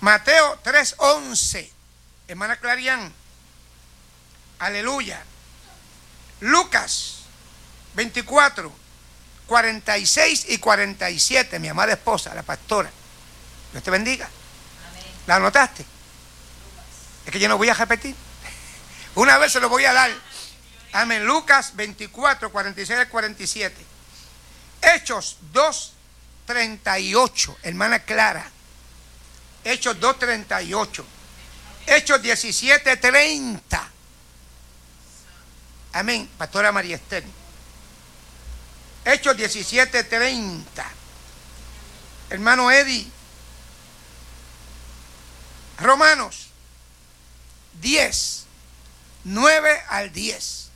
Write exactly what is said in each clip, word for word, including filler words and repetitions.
Mateo tres once, hermana Clarián, aleluya. Lucas veinticuatro, cuarenta y seis y cuarenta y siete, mi amada esposa, la pastora. Dios te bendiga. Amén. ¿La anotaste? Es que yo no voy a repetir. Una vez se lo voy a dar. Amén. Lucas veinticuatro, cuarenta y seis y cuarenta y siete. Hechos dos, treinta y ocho, hermana Clara. Hechos dos, treinta y ocho. Hechos diecisiete, treinta. Amén. Pastora María Esther. Hechos diecisiete, treinta. Hermano Eddie. Romanos diez, nueve al diez.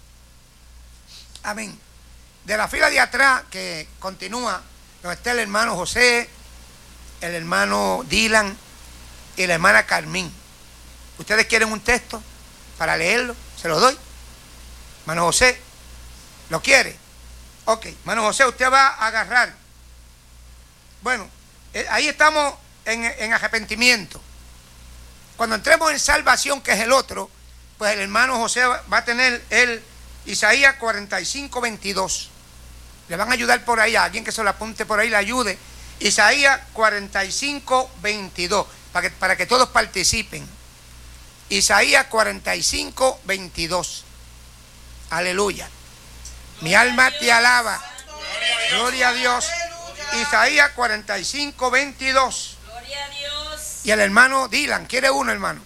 Amén. De la fila de atrás que continúa, donde está el hermano José, el hermano Dylan y la hermana Carmín. ¿Ustedes quieren un texto para leerlo? Se lo doy. Hermano José, ¿lo quiere? Ok, hermano José, usted va a agarrar. Bueno, eh, ahí estamos en, en arrepentimiento. Cuando entremos en salvación, que es el otro, pues el hermano José va, va a tener el Isaías cuarenta y cinco, veintidós. Le van a ayudar por ahí, a alguien que se lo apunte por ahí, le ayude. Isaías cuarenta y cinco, veintidós, para que, para que todos participen. Isaías cuarenta y cinco, veintidós. Aleluya. Mi alma te alaba. Gloria a Dios. Isaías cuarenta y cinco, veintidós. Gloria a Dios. Y el hermano Dylan, ¿quiere uno, hermano?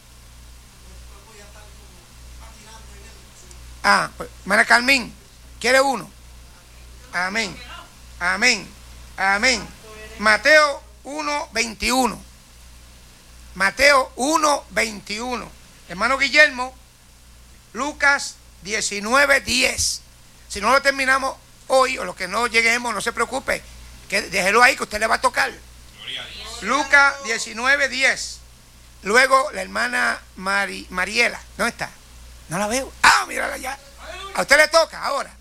Ah, pues, hermana Carmín, ¿quiere uno? Amén. Amén. Amén. Mateo uno, veintiuno. Mateo uno, veintiuno. Hermano Guillermo, Lucas diecinueve, diez. Si no lo terminamos hoy, o lo que no lleguemos, no se preocupe, que déjelo ahí que usted le va a tocar. Lucas diecinueve, diez. Luego la hermana Mari, Mariela, ¿dónde está? No la veo. Ah, mírala allá. A usted le toca ahora.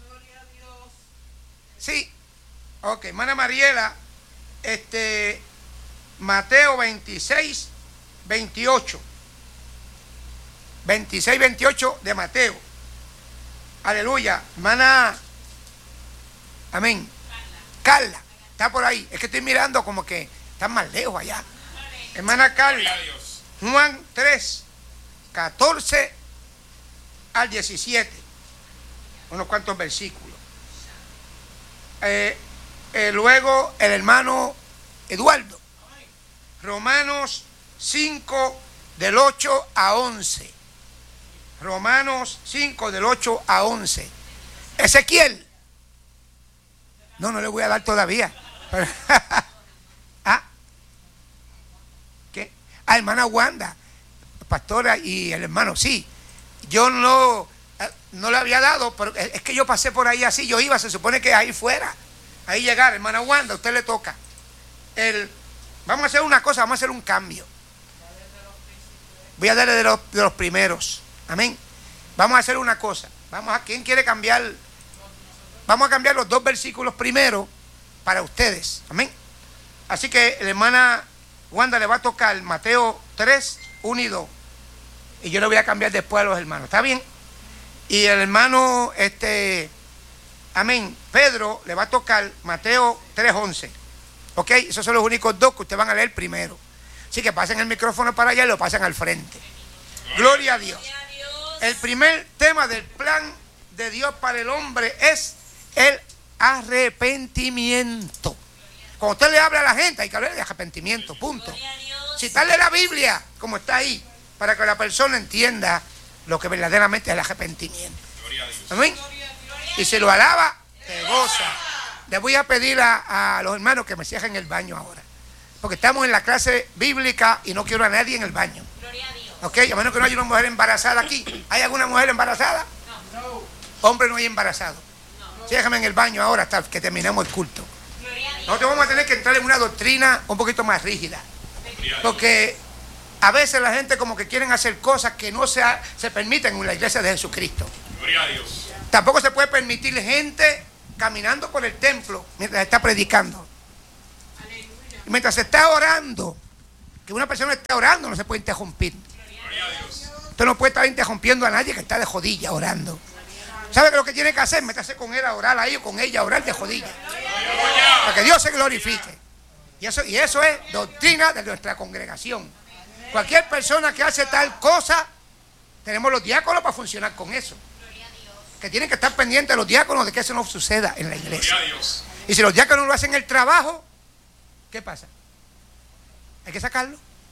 Sí. Ok, hermana Mariela, este, Mateo veintiséis, veintiocho. veintiséis, veintiocho de Mateo. Aleluya. Hermana, amén. Carla. Carla, está por ahí. Es que estoy mirando como que están más lejos allá. Hermana Carla. Juan tres, catorce al diecisiete. Unos cuantos versículos. Eh, eh, luego el hermano Eduardo. Romanos cinco, del ocho a once. Romanos cinco, del ocho a once. Ezequiel. No, no le voy a dar todavía. ¿Ah? ¿Qué? Ah, hermana Wanda, pastora, y el hermano, sí. Yo no, no le había dado, pero es que yo pasé por ahí así, yo iba, se supone que ahí fuera, ahí llegar, hermana Wanda, a usted le toca. El, vamos a hacer una cosa, vamos a hacer un cambio. Voy a darle de los, de los primeros. Amén. Vamos a hacer una cosa. Vamos a, ¿quién quiere cambiar? Vamos a cambiar los dos versículos primero para ustedes. Amén. Así que la hermana Wanda le va a tocar Mateo tres, uno y dos. Y yo le voy a cambiar después a los hermanos. ¿Está bien? Y el hermano, este, amén, Pedro le va a tocar Mateo tres, once. ¿Ok? Esos son los únicos dos que ustedes van a leer primero. Así que pasen el micrófono para allá y lo pasan al frente. Gloria a Dios. El primer tema del plan de Dios para el hombre es el arrepentimiento. Cuando usted le habla a la gente, hay que hablar de arrepentimiento, punto. Citarle la Biblia, como está ahí, para que la persona entienda lo que verdaderamente es el arrepentimiento. Amén. Y si lo alaba, te goza. Le voy a pedir a, a los hermanos que me cierren el baño ahora, porque estamos en la clase bíblica y no quiero a nadie en el baño. Ok, a menos que no haya una mujer embarazada aquí. ¿Hay alguna mujer embarazada? No. Hombre no hay embarazado. No. Déjame en el baño ahora hasta que terminemos el culto. Nosotros vamos a tener que entrar en una doctrina un poquito más rígida. Porque a veces la gente como que quieren hacer cosas que no se, ha, se permiten en la iglesia de Jesucristo. Gloria a Dios. Tampoco se puede permitir gente caminando por el templo mientras está predicando. Aleluya. Y mientras se está orando, que una persona esté orando no se puede interrumpir. Usted no puede estar interrumpiendo a nadie que está de rodillas orando. ¿Sabe lo que tiene que hacer? Métase con él a orar ahí o con ella a orar de rodillas. Para que Dios se glorifique. Y eso, y eso es doctrina de nuestra congregación. Cualquier persona que hace tal cosa, tenemos los diáconos para funcionar con eso. Que tienen que estar pendientes de los diáconos de que eso no suceda en la iglesia. Y si los diáconos no hacen el trabajo, ¿qué pasa? Hay que sacarlo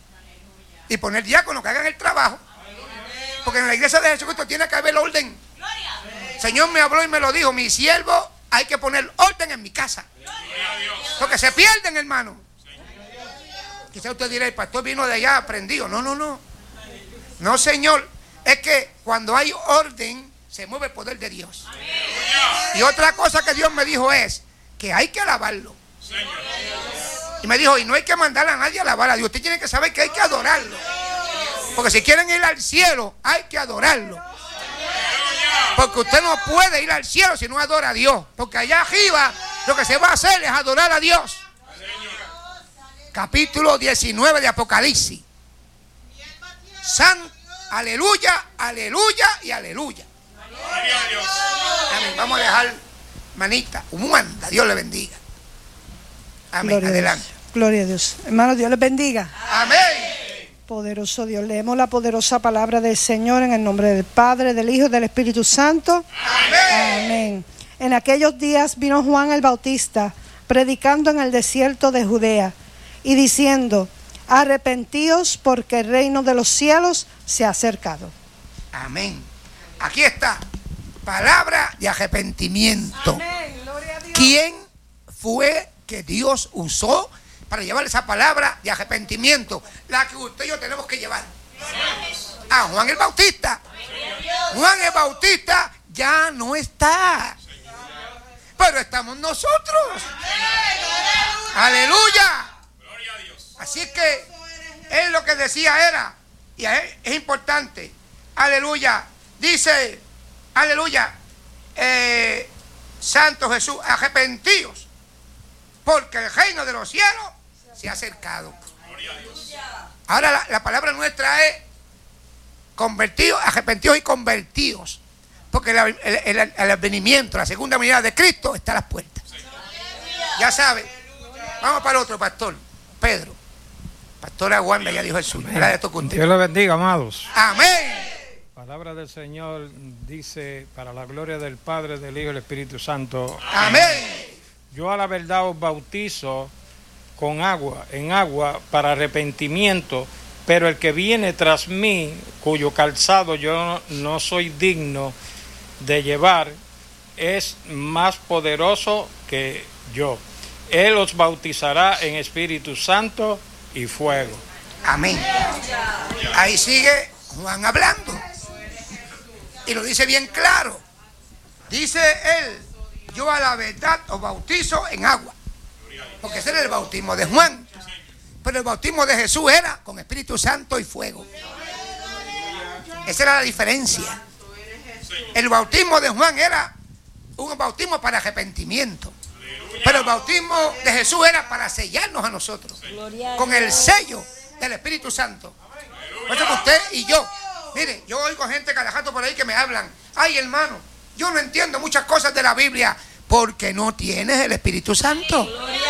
y poner diáconos que hagan el trabajo. Porque en la iglesia de Jesucristo tiene que haber orden. El Señor me habló y me lo dijo: mi siervo, hay que poner orden en mi casa. Porque se pierden, hermano. Quizá usted dirá: el pastor vino de allá aprendido. No, no, no. No, señor. Es que cuando hay orden, se mueve el poder de Dios. Y otra cosa que Dios me dijo es que hay que alabarlo. Y me dijo: y no hay que mandar a nadie a alabar a Dios. Usted tiene que saber que hay que adorarlo. Porque si quieren ir al cielo, hay que adorarlo. Porque usted no puede ir al cielo si no adora a Dios. Porque allá arriba lo que se va a hacer es adorar a Dios. Capítulo diecinueve de Apocalipsis. San, aleluya, aleluya y aleluya. Amén. Vamos a dejar, manita, humanda. Dios le bendiga. Amén. Gloria Adelante. A Gloria a Dios. Hermano, Dios les bendiga. Amén. Poderoso Dios. Leemos la poderosa palabra del Señor en el nombre del Padre, del Hijo y del Espíritu Santo. Amén. Amén. En aquellos días vino Juan el Bautista, predicando en el desierto de Judea, y diciendo: arrepentíos, porque el reino de los cielos se ha acercado. Amén. Aquí está. Palabra de arrepentimiento. Amén. Gloria a Dios. ¿Quién fue que Dios usó para llevar esa palabra de arrepentimiento? La que usted y yo tenemos que llevar. A Juan el Bautista. Juan el Bautista ya no está, pero estamos nosotros. Aleluya. Así que él lo que decía era, y es importante, aleluya, dice, aleluya, eh, Santo Jesús, arrepentíos, porque el reino de los cielos se ha acercado. Ahora la, la palabra nuestra es convertidos, arrepentidos y convertidos, porque el, el, el, el advenimiento, la segunda venida de Cristo está a las puertas. Ya sabe. Vamos para el otro, pastor Pedro. Pastora Wanda ya dijo el suyo. Dios le bendiga, amados. Amén. Palabra del Señor dice: para la gloria del Padre, del Hijo y del Espíritu Santo. Amén. Yo a la verdad os bautizo con agua, en agua para arrepentimiento, pero el que viene tras mí, cuyo calzado yo no soy digno de llevar, es más poderoso que yo. Él os bautizará en Espíritu Santo y fuego. Amén. Ahí sigue Juan hablando. Y lo dice bien claro. Dice él: yo a la verdad os bautizo en agua. Porque ese era el bautismo de Juan. Pero el bautismo de Jesús era con Espíritu Santo y fuego. Esa era la diferencia. El bautismo de Juan era un bautismo para arrepentimiento. Pero el bautismo de Jesús era para sellarnos a nosotros con el sello del Espíritu Santo. Por eso que usted y yo, mire, yo oigo gente cada rato por ahí que me hablan: ay, hermano, yo no entiendo muchas cosas de la Biblia, porque no tienes el Espíritu Santo.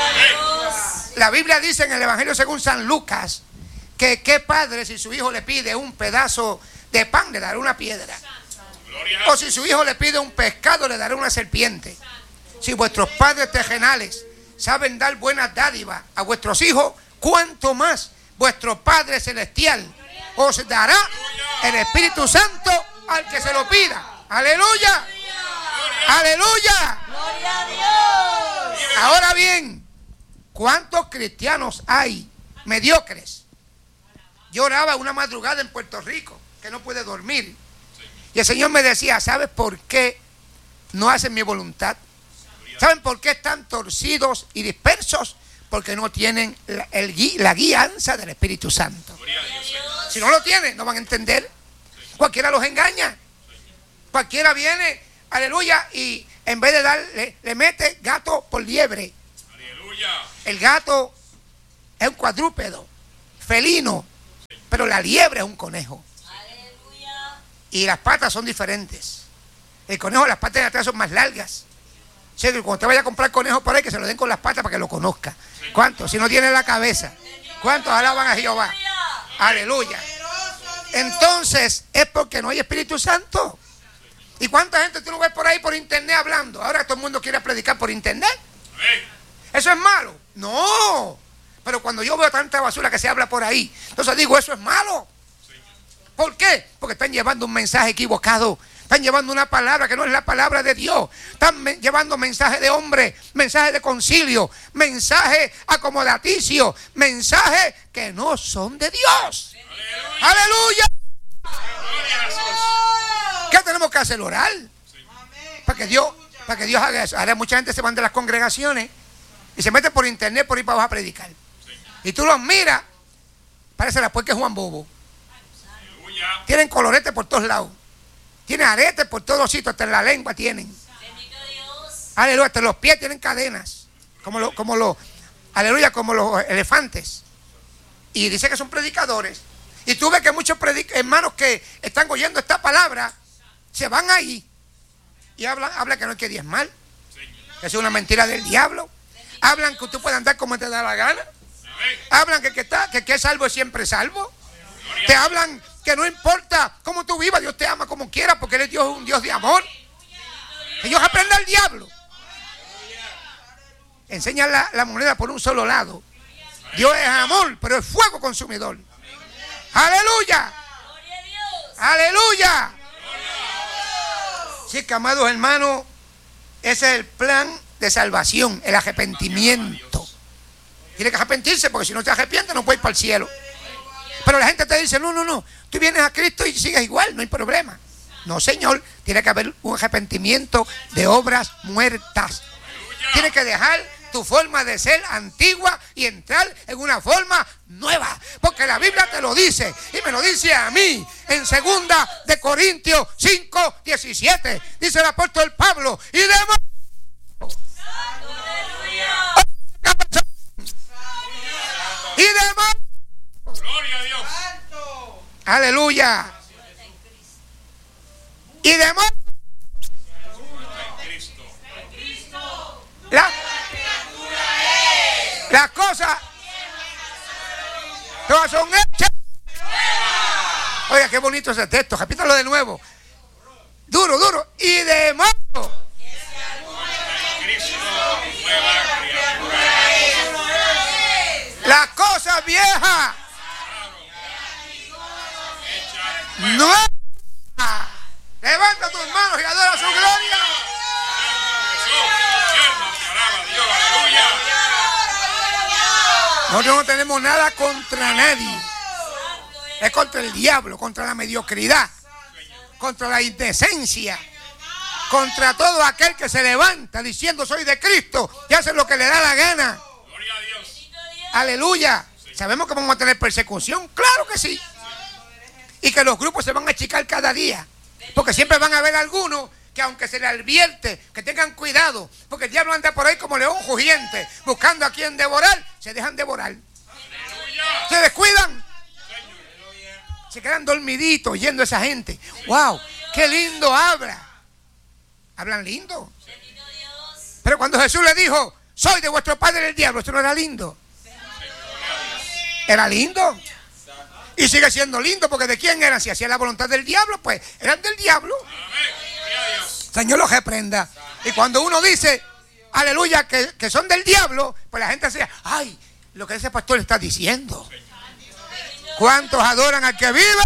La Biblia dice en el Evangelio según San Lucas que qué padre, si su hijo le pide un pedazo de pan, le dará una piedra, o si su hijo le pide un pescado, le dará una serpiente. Si vuestros padres terrenales saben dar buenas dádivas a vuestros hijos, ¿cuánto más vuestro Padre Celestial os dará el Espíritu Santo al que se lo pida? ¡Aleluya! ¡Aleluya! ¡Gloria a Dios! Ahora bien, ¿cuántos cristianos hay mediocres? Yo oraba una madrugada en Puerto Rico, que no pude dormir, y el Señor me decía: ¿sabes por qué no hacen mi voluntad? ¿Saben por qué están torcidos y dispersos? Porque no tienen la, el, la guianza del Espíritu Santo. Si no lo tienen, no van a entender. Cualquiera los engaña. Cualquiera viene, aleluya, y en vez de darle, le mete gato por liebre. El gato es un cuadrúpedo, felino, pero la liebre es un conejo. Aleluya. Y las patas son diferentes. El conejo, las patas de atrás son más largas. O sea, que cuando usted vaya a comprar conejo por ahí, que se lo den con las patas para que lo conozca. ¿Cuántos? Si no tiene la cabeza. ¿Cuántos alaban a Jehová? Aleluya. Entonces, es porque no hay Espíritu Santo. ¿Y cuánta gente tú lo ves por ahí por internet hablando? Ahora todo el mundo quiere predicar por internet. ¿Eso es malo? No. Pero cuando yo veo tanta basura que se habla por ahí, entonces digo, eso es malo. ¿Por qué? Porque están llevando un mensaje equivocado. Están llevando una palabra que no es la palabra de Dios. Están me- llevando mensaje de hombre, mensaje de concilio, mensaje acomodaticio, mensaje que no son de Dios. ¡Aleluya! ¿Qué tenemos que hacer? Orar. Para que Dios, para que Dios haga eso. Ahora mucha gente se van de las congregaciones y se mete por internet por ir para abajo a predicar. Y tú los miras, parece la puerca de Juan Bobo. Tienen colorete por todos lados. Tienen aretes por todos sitios, hasta en la lengua tienen. Bendito Dios. Aleluya, hasta los pies tienen cadenas. Como los, como los, aleluya, como los elefantes. Y dice que son predicadores. Y tú ves que muchos predic- hermanos que están oyendo esta palabra se van ahí y hablan, hablan que no hay que diezmar, que es una mentira del diablo. Hablan que tú puedes andar como te da la gana. Hablan que, que, está, que, que es salvo es siempre salvo. Te hablan que no importa cómo tú vivas, Dios te ama como quiera, porque Él es Dios, un Dios de amor. Que Dios aprenda al diablo. Enseña la, la moneda por un solo lado. Dios es amor, pero es fuego consumidor. Aleluya. Gloria a Dios. Aleluya. Sí, que amados hermanos, ese es el plan de salvación, el arrepentimiento. Tiene que arrepentirse, porque si no te arrepientes no puedes ir para el cielo. Pero la gente te dice, no, no, no, tú vienes a Cristo y sigues igual, no hay problema. No, Señor, tiene que haber un arrepentimiento de obras muertas. Tienes que dejar tu forma de ser antigua y entrar en una forma nueva. Porque la Biblia te lo dice, y me lo dice a mí, en segunda de Corintios cinco, diecisiete. Dice el apóstol Pablo, y demás. Y demás. Gloria a Dios. Aleluya. Y demás. La, las cosas todas son hechas. Oiga, qué bonito ese texto. Repítalo de nuevo. Duro, duro. Y demás. Las cosas viejas. Nuevas. Levanta tus manos y adora su gloria. Nosotros no tenemos nada contra nadie. Es contra el diablo, contra la mediocridad, contra la indecencia, contra todo aquel que se levanta diciendo soy de Cristo y hace lo que le da la gana. Aleluya. ¿Sabemos que vamos a tener persecución? Claro que sí. Y que los grupos se van a achicar cada día. Porque siempre van a haber algunos que aunque se les advierte que tengan cuidado, porque el diablo anda por ahí como león rugiente, buscando a quien devorar, se dejan devorar. Se descuidan. Se quedan dormiditos oyendo a esa gente. ¡Wow! ¡Qué lindo habla! Hablan lindo. Pero cuando Jesús le dijo, soy de vuestro padre el diablo, ¿eso no era lindo? Era lindo. Y sigue siendo lindo, porque ¿de quién eran? Si hacía la voluntad del diablo, pues eran del diablo. Señor los reprenda. Y cuando uno dice, aleluya, que, que son del diablo, pues la gente dice, ay, lo que ese pastor está diciendo. ¿Cuántos adoran al que vive?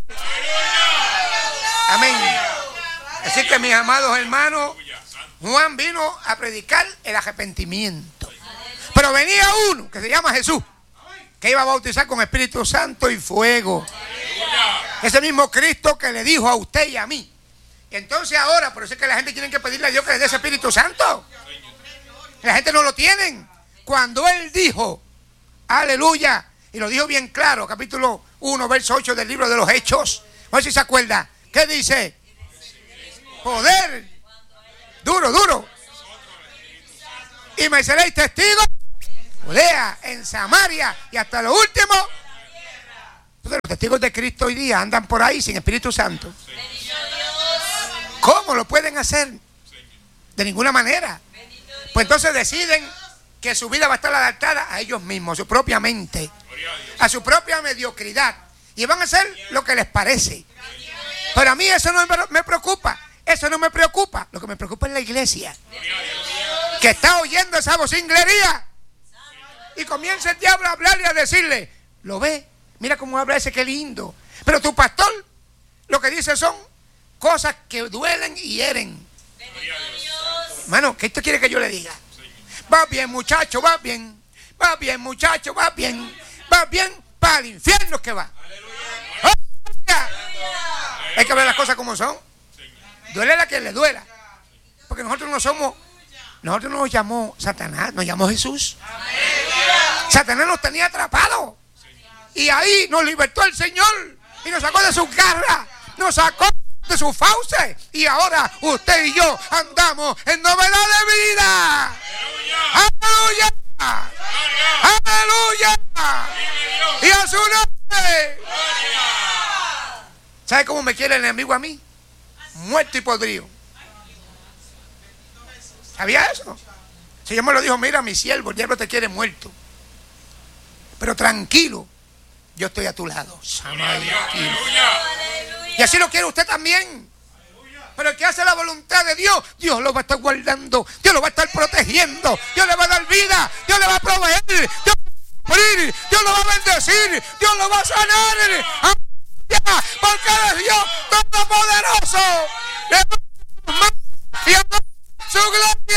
Amén. Así que mis amados hermanos, Juan vino a predicar el arrepentimiento. Pero venía uno que se llama Jesús, que iba a bautizar con Espíritu Santo y fuego. Ese mismo Cristo que le dijo a usted y a mí. Y entonces ahora, por eso es que la gente tiene que pedirle a Dios que le dé ese Espíritu Santo. La gente no lo tienen. Cuando Él dijo, aleluya, y lo dijo bien claro, capítulo uno, verso ocho del libro de los Hechos. A ver si se acuerda. ¿Qué dice? Poder. Duro, duro. Y me seréis testigos. Judea, en Samaria y hasta lo último Entonces, los testigos de Cristo hoy día andan por ahí sin Espíritu Santo. ¿Cómo lo pueden hacer? De ninguna manera. Pues entonces deciden que su vida va a estar adaptada a ellos mismos, a su propia mente, a su propia mediocridad. Y van a hacer lo que les parece. Pero a mí eso no me preocupa. Eso no me preocupa. Lo que me preocupa es la iglesia, que está oyendo esa vocinglería. Y comienza el diablo a hablarle y a decirle: ¿lo ve? Mira cómo habla ese, qué lindo. Pero tu pastor lo que dice son cosas que duelen y hieren. Hermano, ¿qué esto quiere que yo le diga? Va bien, muchacho, va bien. Va bien, muchacho, va bien. Va bien para el infierno que va. ¡Aleluya! Hay que ver las cosas como son. Duele a quien le duela. Porque nosotros no somos, nosotros no nos llamó Satanás, nos llamó Jesús. Satanás nos tenía atrapados. Y ahí nos libertó el Señor. Y nos sacó de sus garras. Nos sacó de sus fauces. Y ahora usted y yo andamos en novedad de vida. ¡Aleluya! ¡Aleluya! ¡Y a su nombre! ¿Sabe cómo me quiere el enemigo a mí? Muerto y podrido. ¿Sabía eso? El Señor me lo dijo: mira, mi siervo, el diablo te quiere muerto, pero tranquilo, yo estoy a tu lado. Y así lo quiere usted también. Pero el que hace la voluntad de Dios, Dios lo va a estar guardando, Dios lo va a estar protegiendo, Dios le va a dar vida, Dios le va a proveer, Dios lo va a abrir, Dios lo va a bendecir, Dios lo va a sanar. Porque es Dios todopoderoso. Y a su gloria.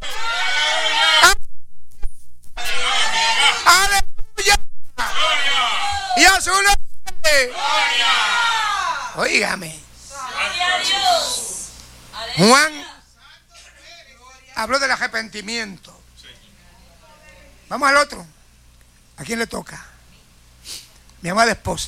Aleluya. Y a su nombre. Oígame. Juan habló del arrepentimiento. Vamos al otro. ¿A quién le toca? Mi amada esposa.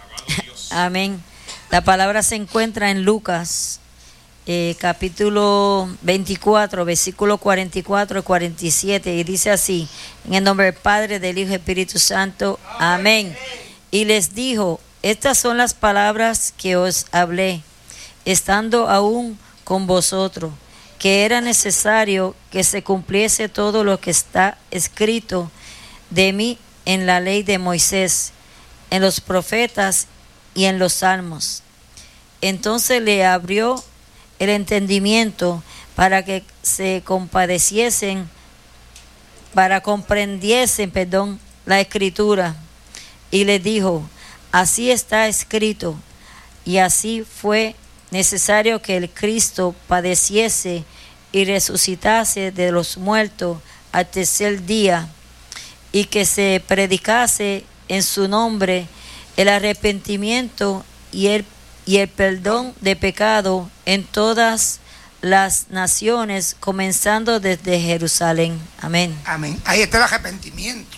Amén. La palabra se encuentra en Lucas, eh, capítulo veinticuatro, versículo cuarenta y cuatro y cuarenta y siete, y dice así: en el nombre del Padre, del Hijo y del Espíritu Santo. Amén. Y les dijo: estas son las palabras que os hablé, estando aún con vosotros, que era necesario que se cumpliese todo lo que está escrito de mí en la ley de Moisés, en los profetas y en los salmos. Entonces le abrió el entendimiento para que se compadeciesen, para comprendiesen, perdón, la escritura, y le dijo: así está escrito, y así fue necesario que el Cristo padeciese y resucitase de los muertos al tercer día, y que se predicase en su nombre el arrepentimiento y el, y el perdón de pecado en todas las naciones, comenzando desde Jerusalén. Amén. Amén. Ahí está el arrepentimiento.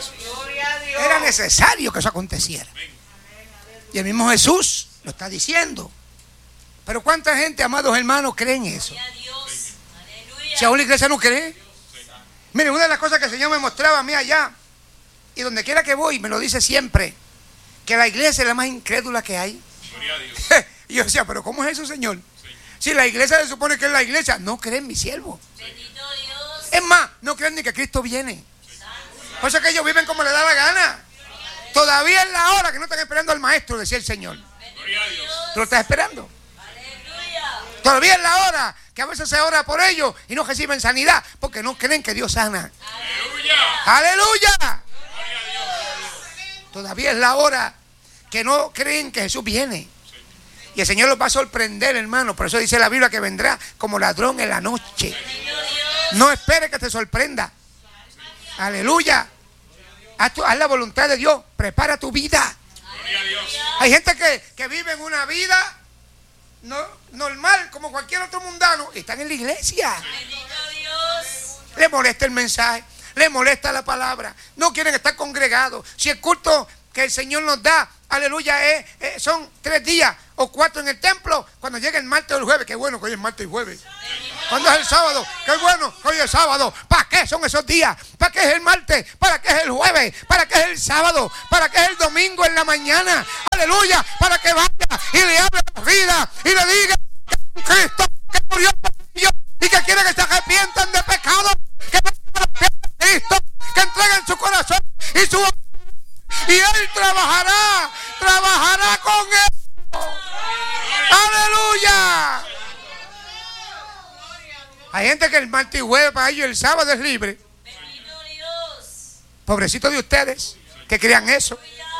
Era necesario que eso aconteciera. Y el mismo Jesús lo está diciendo. Pero ¿cuánta gente, amados hermanos, cree en eso? Si aún la iglesia no cree. Miren, una de las cosas que el Señor me mostraba a mí allá, y donde quiera que voy, me lo dice siempre, que la iglesia es la más incrédula que hay. Y yo decía: pero ¿cómo es eso, Señor? Sí. Si la iglesia se supone que es la iglesia, no creen mi siervo. Bendito Dios. Es más, no creen ni que Cristo viene. Sí. Por eso es que ellos viven como les da la gana. Sí. Todavía es la hora que no están esperando al maestro, decía el Señor. ¿Tú lo estás esperando? Aleluya. Todavía es la hora que a veces se ora por ellos y no reciben sanidad porque no creen que Dios sana. Aleluya. Aleluya. Todavía es la hora que no creen que Jesús viene. Y el Señor los va a sorprender, hermano. Por eso dice la Biblia que vendrá como ladrón en la noche. No espere que te sorprenda. Aleluya. Haz, tu, haz la voluntad de Dios. Prepara tu vida. Hay gente que, que vive en una vida no, normal como cualquier otro mundano y están en la iglesia. Le molesta el mensaje, le molesta la palabra, no quieren estar congregados. Si el culto que el Señor nos da, aleluya, es, es, son tres días o cuatro en el templo, cuando llega el martes o el jueves, que bueno que hoy es martes y jueves. ¿Cuándo es el sábado? ¡Qué bueno! Hoy es sábado. ¿Para qué son esos días? ¿Para qué es el martes? ¿Para qué es el jueves? ¿Para qué es el sábado? ¿Para qué es el domingo en la mañana? ¡Aleluya! Para que vaya y le hable la vida y le diga que es un Cristo que murió por ellos y que quiere que se arrepientan de pecado, que vengan a los pies de Cristo, que entreguen su corazón y su alma. Y Él trabajará, trabajará con ellos. ¡Aleluya! Hay gente que el martes y jueves para ellos el sábado es libre. Bendito Dios. Pobrecito de ustedes que crean eso.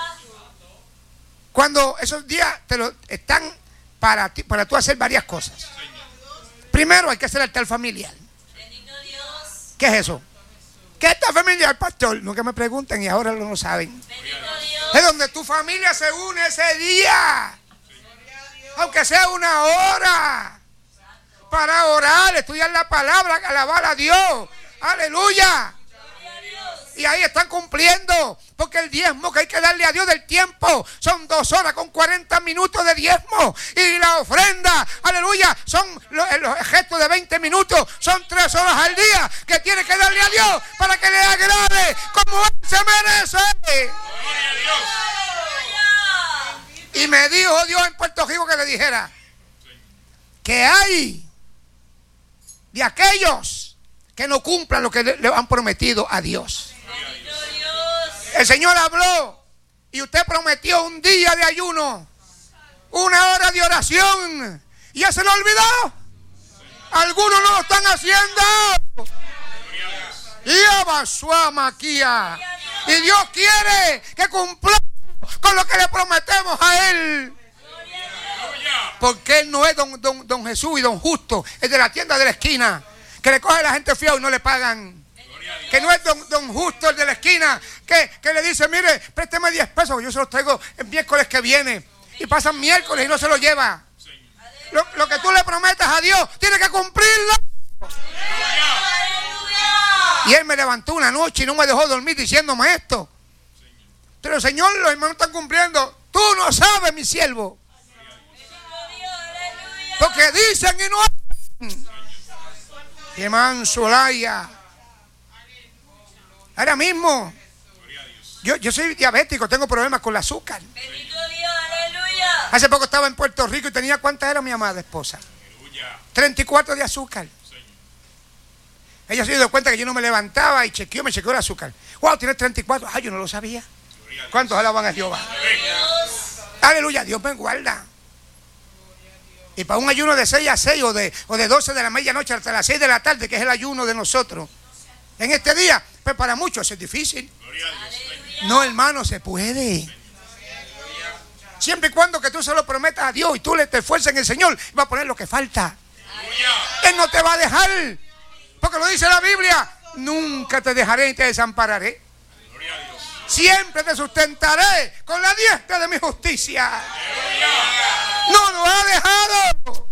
Cuando esos días te lo están para ti, para tú hacer varias cosas. Primero hay que hacer altar familiar. Bendito Dios. ¿Qué es eso? ¿Qué es altar familiar, pastor? Nunca me preguntan y ahora lo no saben. Bendito Dios. Es donde tu familia se une ese día. Aunque sea una hora. Para orar, estudiar la palabra, alabar a Dios. Aleluya. Y ahí están cumpliendo. Porque el diezmo que hay que darle a Dios del tiempo son dos horas con cuarenta minutos de diezmo. Y la ofrenda, aleluya, son los, los gestos de veinte minutos. Son tres horas al día que tiene que darle a Dios para que le agrade como Él se merece. Y me dijo Dios en Puerto Rico que le dijera que hay de aquellos que no cumplan lo que le, le han prometido a Dios. El Señor habló y usted prometió un día de ayuno, una hora de oración, y ya se lo olvidó. Algunos no lo están haciendo. Y Abasuamaquía. Y Dios quiere que cumplamos con lo que le prometemos a Él. Porque Él no es don, don, don Jesús y don Justo, es de la tienda de la esquina, que le coge a la gente fea y no le pagan. Que no es don, don Justo el de la esquina, que, que le dice, mire, présteme diez pesos, que yo se los traigo el miércoles que viene. Y pasan miércoles y no se lo lleva. Lo, lo que tú le prometas a Dios, tiene que cumplirlo. Y Él me levantó una noche y no me dejó dormir diciéndome esto. Pero Señor, los hermanos están cumpliendo. Tú no sabes, mi siervo. Porque dicen y no hacen. Y Mansolaya. Ahora mismo, yo, yo soy diabético, tengo problemas con el azúcar. Bendito Dios, aleluya. Hace poco estaba en Puerto Rico y tenía, ¿cuántas era mi amada esposa? treinta y cuatro de azúcar. Ella se dio cuenta que yo no me levantaba y chequeó, me chequeó el azúcar. Wow, tienes treinta y cuatro. Ay, yo no lo sabía. ¿Cuántos alaban a Jehová? Aleluya, Dios me guarda. Y para un ayuno de seis a seis o de, o de doce de la medianoche hasta las seis de la tarde, que es el ayuno de nosotros, en este día, pues para muchos es difícil. No, hermano, se puede. Siempre y cuando que tú se lo prometas a Dios y tú le te esfuerces en el Señor, va a poner lo que falta. Él no te va a dejar. Porque lo dice la Biblia, nunca te dejaré ni te desampararé. Siempre te sustentaré con la diestra de mi justicia. No nos ha dejado.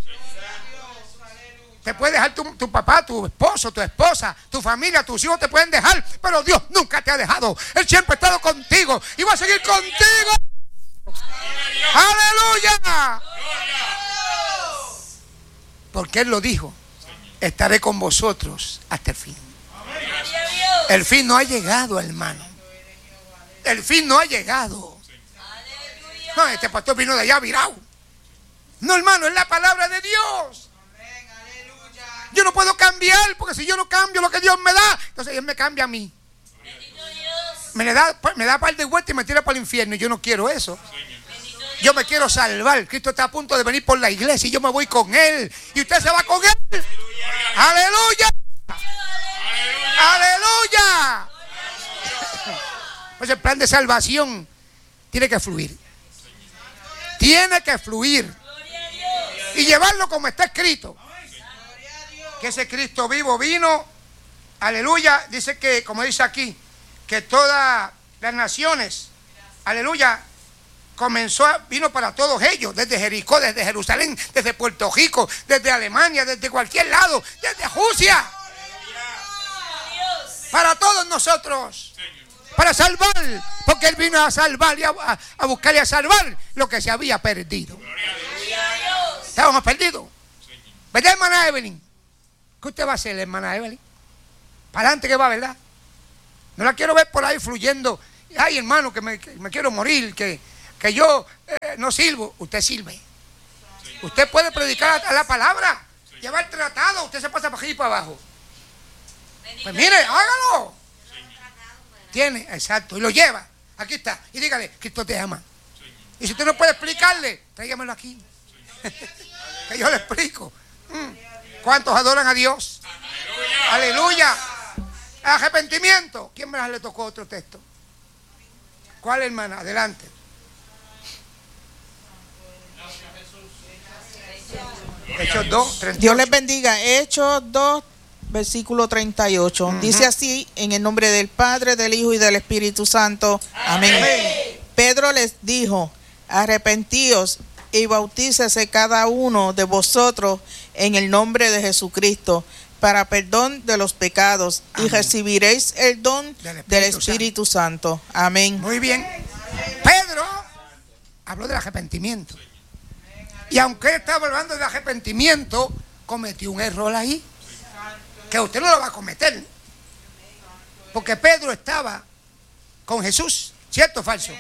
Te puede dejar tu, tu papá, tu esposo, tu esposa, tu familia, tus hijos te pueden dejar, pero Dios nunca te ha dejado. Él siempre ha estado contigo y va a seguir contigo. ¡Aleluya! Porque Él lo dijo. Estaré con vosotros hasta el fin. El fin no ha llegado, hermano. El fin no ha llegado. No, este pastor vino de allá virado. No, hermano, es la palabra de Dios. Yo no puedo cambiar, porque si yo no cambio lo que Dios me da, entonces Él me cambia a mí. Me le da, me da par de vueltas y me tira para el infierno. Y yo no quiero eso. Yo me quiero salvar. Cristo está a punto de venir por la iglesia y yo me voy con Él. Y usted se va con Él. ¡Aleluya! ¡Aleluya! Pues el plan de salvación tiene que fluir. Tiene que fluir. Y llevarlo como está escrito. Que ese Cristo vivo vino. Aleluya. Dice que, como dice aquí, que todas las naciones, aleluya, comenzó, a, vino para todos ellos, desde Jericó, desde Jerusalén, desde Puerto Rico, desde Alemania, desde cualquier lado, desde Rusia. Para todos nosotros. Para salvar, porque Él vino a salvar y a, a, a buscar y a salvar lo que se había perdido. Estábamos perdidos. ¿Verdad, hermana Evelyn? ¿Qué usted va a hacer, hermana Evelyn? Para adelante que va, ¿verdad? No la quiero ver por ahí fluyendo. Ay, hermano, que me, que me quiero morir, que, que yo eh, no sirvo. Usted sirve. Sí. Usted puede predicar a la palabra, sí. Llevar tratado, usted se pasa para aquí y para abajo. Pues mire, hágalo. Sí. Tiene, exacto, y lo lleva. Aquí está. Y dígale, Cristo te ama. Sí. Y si usted no puede explicarle, tráigamelo aquí. Sí. Que yo le explico. Mm. ¿Cuántos adoran a Dios? Aleluya. Aleluya. Arrepentimiento. ¿Quién me le tocó otro texto? ¿Cuál, hermana? Adelante. Hechos dos, treinta y ocho. Dios les bendiga. Hechos dos, versículo treinta y ocho. Uh-huh. Dice así, en el nombre del Padre, del Hijo y del Espíritu Santo. Amén. Amén. Pedro les dijo, arrepentíos y bautícese cada uno de vosotros en el nombre de Jesucristo para perdón de los pecados. Amén. Y recibiréis el don del Espíritu, del Espíritu Santo. Santo. Amén. Muy bien. Pedro habló del arrepentimiento. Y aunque él estaba hablando del arrepentimiento, cometió un error ahí, que usted no lo va a cometer. Porque Pedro estaba con Jesús, ¿cierto o falso?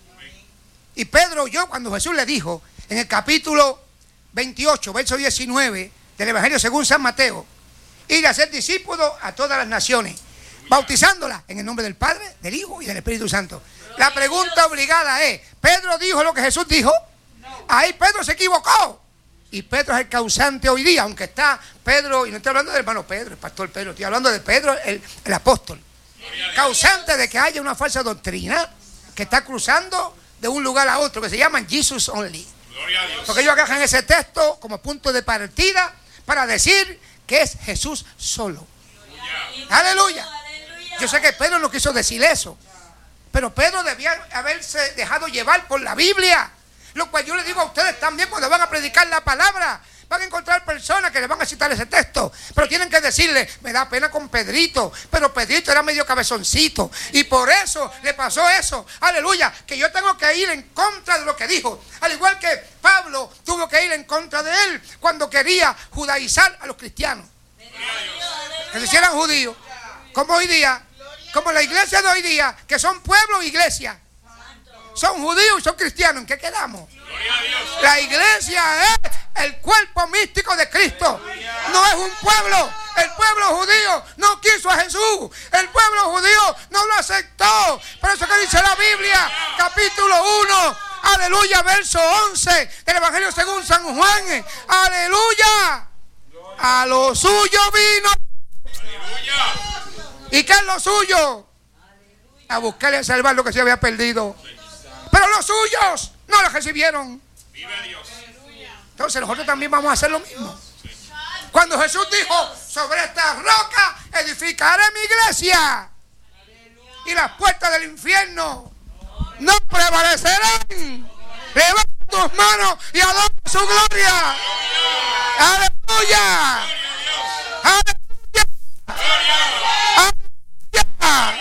Y Pedro oyó cuando Jesús le dijo, en el capítulo veintiocho, verso diecinueve, del Evangelio según San Mateo, ir a ser discípulos a todas las naciones, bautizándolas en el nombre del Padre, del Hijo y del Espíritu Santo. La pregunta obligada es, ¿Pedro dijo lo que Jesús dijo? Ahí Pedro se equivocó. Y Pedro es el causante hoy día, aunque está Pedro, y no estoy hablando del hermano Pedro, el pastor Pedro, estoy hablando de Pedro, el, el apóstol. Causante de que haya una falsa doctrina que está cruzando de un lugar a otro, que se llaman Jesus Only. Porque ellos agarran ese texto como punto de partida para decir que es Jesús solo. Aleluya. Aleluya. Yo sé que Pedro no quiso decir eso, pero Pedro debía haberse dejado llevar por la Biblia. Lo cual yo le digo a ustedes también cuando van a predicar la palabra. Van a encontrar personas que le van a citar ese texto, pero tienen que decirle, me da pena con Pedrito, pero Pedrito era medio cabezoncito y por eso le pasó eso. Aleluya, que yo tengo que ir en contra de lo que dijo. Al igual que Pablo tuvo que ir en contra de él cuando quería judaizar a los cristianos, que se hicieran judíos, como hoy día, como la iglesia de hoy día, que son pueblo e iglesia. Son judíos y son cristianos. ¿En qué quedamos? La iglesia es el cuerpo místico de Cristo. No es un pueblo. El pueblo judío no quiso a Jesús. El pueblo judío no lo aceptó. Por eso que dice la Biblia, capítulo uno, aleluya, verso once del Evangelio según San Juan. Aleluya. A lo suyo vino. ¿Y qué es lo suyo? A buscar y a salvar lo que se había perdido. Pero los suyos no lo recibieron. Entonces nosotros también vamos a hacer lo mismo. Cuando Jesús dijo, sobre esta roca edificaré mi iglesia, y las puertas del infierno no prevalecerán. Levanta tus manos y adora su gloria. Aleluya. Aleluya. Aleluya.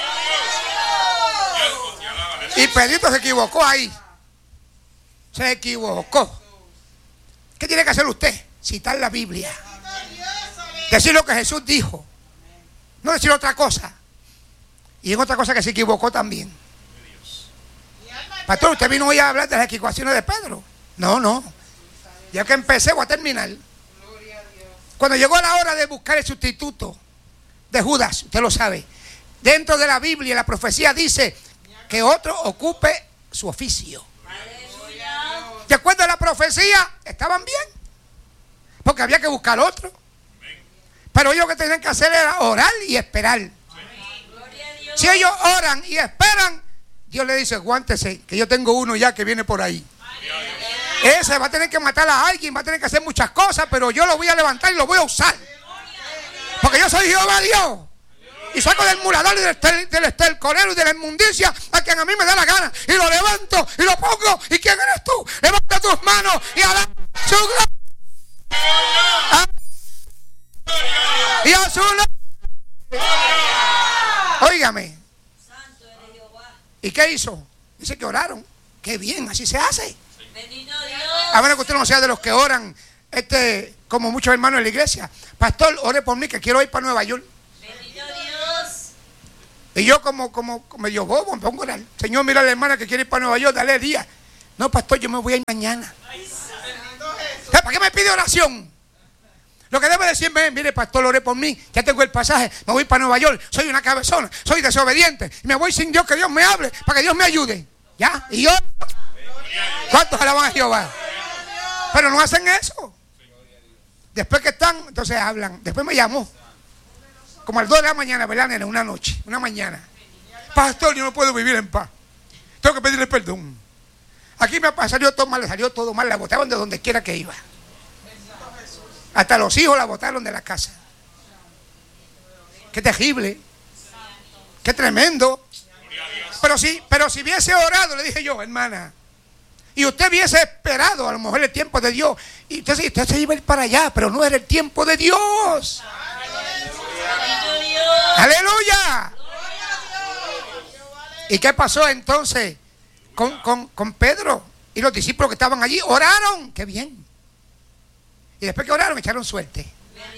Y Pedrito se equivocó ahí. Se equivocó. ¿Qué tiene que hacer usted? Citar la Biblia. Decir lo que Jesús dijo. No decir otra cosa. Y en otra cosa que se equivocó también. Pastor, usted vino hoy a hablar de las equivocaciones de Pedro. No, no. Ya que empecé voy a terminar. Cuando llegó la hora de buscar el sustituto de Judas, usted lo sabe. Dentro de la Biblia la profecía dice que otro ocupe su oficio. De acuerdo a la profecía, estaban bien, porque había que buscar otro. Pero ellos lo que tenían que hacer era orar y esperar. Si ellos oran y esperan, Dios le dice, aguántese, que yo tengo uno ya que viene por ahí. Ese va a tener que matar a alguien, va a tener que hacer muchas cosas, pero yo lo voy a levantar y lo voy a usar. Porque yo soy Jehová Dios. Y saco del muladar y del, estel, del estercolero y de la inmundicia a quien a mí me da la gana. Y lo levanto y lo pongo. ¿Y quién eres tú? Levanta tus manos y alaba su gloria. Y a su nombre. Óigame. ¿Y qué hizo? Dice que oraron. Qué bien, así se hace. A menos que usted no sea de los que oran este como muchos hermanos en la iglesia. Pastor, ore por mí que quiero ir para Nueva York. Bendito Dios. Y yo como, como, como medio bobo me pongo a orar. Señor, mira a la hermana que quiere ir para Nueva York, dale día. No, pastor, yo me voy a ir mañana. ¿Para qué me pide oración? Lo que debe decirme es, mire, pastor, ore por mí, ya tengo el pasaje, me voy para Nueva York, soy una cabezona, soy desobediente, y me voy sin Dios, que Dios me hable, para que Dios me ayude. ¿Ya? ¿Y yo? ¿Cuántos alaban a Jehová? Pero no hacen eso. Después que están, entonces hablan. Después me llamó, como a las dos de la mañana, ¿verdad, nena? Una noche, una mañana. Pastor, yo no puedo vivir en paz. Tengo que pedirle perdón. Aquí me salió todo mal, le salió todo mal, la botaban de donde quiera que iba. Hasta los hijos la botaron de la casa. Qué terrible. Qué tremendo. Pero si, pero si hubiese orado, le dije yo, hermana, y usted hubiese esperado a lo mejor el tiempo de Dios, y entonces usted se iba a ir para allá, pero no era el tiempo de Dios. ¡Aleluya! ¿Y qué pasó entonces con, con, con Pedro y los discípulos que estaban allí? Oraron, qué bien. Y después que oraron, echaron suerte.